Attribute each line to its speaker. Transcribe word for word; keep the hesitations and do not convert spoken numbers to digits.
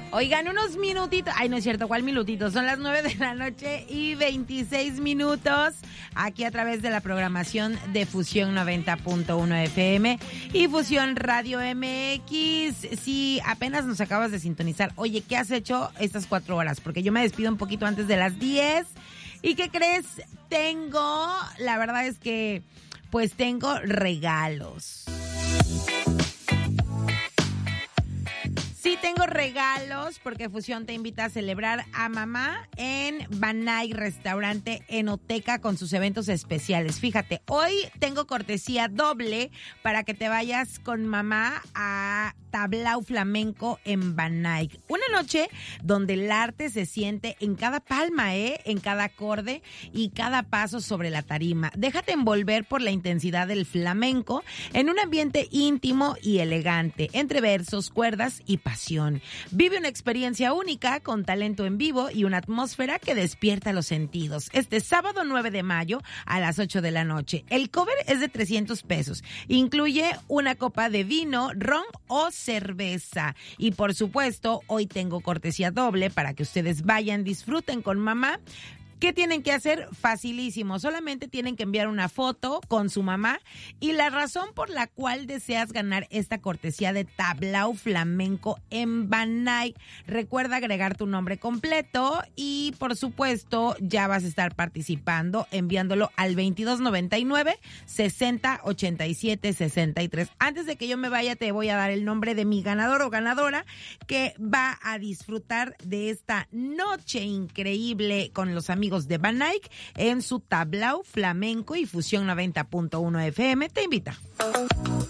Speaker 1: Oigan, unos minutitos. Ay, no es cierto, ¿cuál minutito? Son las nueve de la noche y veintiséis minutos. Aquí a través de la programación de Fusión noventa punto uno F M y Fusión Radio M X. Si apenas nos acabas de sintonizar, oye, ¿qué has hecho estas cuatro horas? Porque yo me despido un poquito antes de las diez. ¿Y qué crees? Tengo, la verdad es que, pues tengo regalos. Sí, tengo regalos porque Fusión te invita a celebrar a mamá en Banay Restaurante Enoteca con sus eventos especiales. Fíjate, hoy tengo cortesía doble para que te vayas con mamá a Tablao Flamenco en Banay. Una noche donde el arte se siente en cada palma, ¿eh? En cada acorde y cada paso sobre la tarima. Déjate envolver por la intensidad del flamenco en un ambiente íntimo y elegante, entre versos, cuerdas y pasión. Vive una experiencia única con talento en vivo y una atmósfera que despierta los sentidos. Este sábado nueve de mayo a las ocho de la noche. El cover es de trescientos pesos. Incluye una copa de vino, ron o cerveza. Y por supuesto, hoy tengo cortesía doble para que ustedes vayan, disfruten con mamá. ¿Qué tienen que hacer? Facilísimo. Solamente tienen que enviar una foto con su mamá y la razón por la cual deseas ganar esta cortesía de Tablao Flamenco en Banay. Recuerda agregar tu nombre completo y, por supuesto, ya vas a estar participando enviándolo al veintidós noventa y nueve, sesenta ochenta y siete sesenta y tres. Antes de que yo me vaya, te voy a dar el nombre de mi ganador o ganadora que va a disfrutar de esta noche increíble con los amigos de Banay en su Tablao Flamenco y Fusión noventa punto uno F M te invita.